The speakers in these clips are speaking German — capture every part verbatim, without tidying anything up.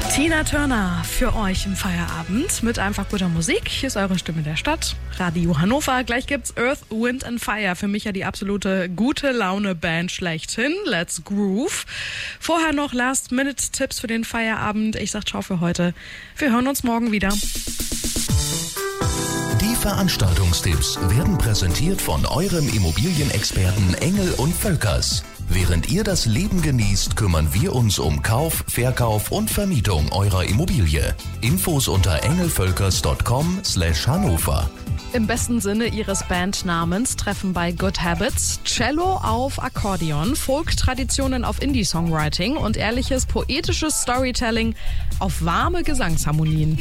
Tina Turner für euch im Feierabend mit einfach guter Musik. Hier ist eure Stimme der Stadt, Radio Hannover. Gleich gibt's Earth, Wind and Fire. Für mich ja die absolute gute Laune-Band schlechthin. Let's Groove. Vorher noch Last-Minute-Tipps für den Feierabend. Ich sag ciao für heute. Wir hören uns morgen wieder. Die Veranstaltungstipps werden präsentiert von eurem Immobilienexperten Engel und Völkers. Während ihr das Leben genießt, kümmern wir uns um Kauf, Verkauf und Vermietung eurer Immobilie. Infos unter engelvölkers punkt com slash Hannover. Im besten Sinne ihres Bandnamens treffen bei Good Habits Cello auf Akkordeon, Folk-Traditionen auf Indie-Songwriting und ehrliches poetisches Storytelling auf warme Gesangsharmonien.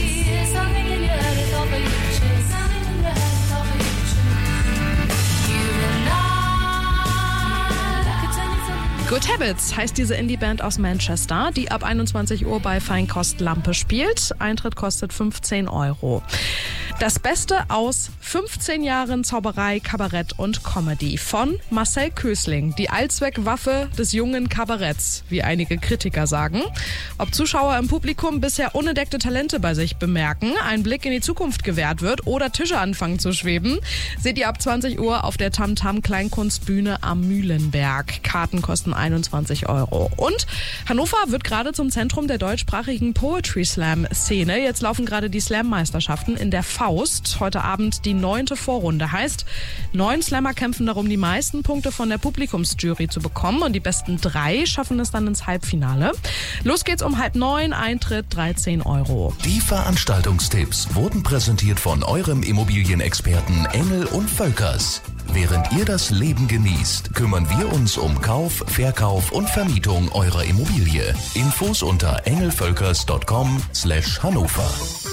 Good Habits heißt diese Indie-Band aus Manchester, die ab einundzwanzig Uhr bei Feinkost Lampe spielt. Eintritt kostet fünfzehn Euro. Das Beste aus fünfzehn Jahren Zauberei, Kabarett und Comedy von Marcel Kösling, die Allzweckwaffe des jungen Kabaretts, wie einige Kritiker sagen. Ob Zuschauer im Publikum bisher unentdeckte Talente bei sich bemerken, ein Blick in die Zukunft gewährt wird oder Tische anfangen zu schweben, seht ihr ab zwanzig Uhr auf der Tamtam Kleinkunstbühne am Mühlenberg. Karten kosten einundzwanzig Euro. Und Hannover wird gerade zum Zentrum der deutschsprachigen Poetry Slam Szene. Jetzt laufen gerade die Slam-Meisterschaften in der Faust. Heute Abend die neunte Vorrunde. Heißt, neun Slammer kämpfen darum, die meisten Punkte von der Publikumsjury zu bekommen und die besten drei schaffen es dann ins Halbfinale. Los geht's um halb neun, Eintritt dreizehn Euro. Die Veranstaltungstipps wurden präsentiert von eurem Immobilienexperten Engel und Völkers. Während ihr das Leben genießt, kümmern wir uns um Kauf, Verkauf und Vermietung eurer Immobilie. Infos unter engelvölkers punkt com slash Hannover.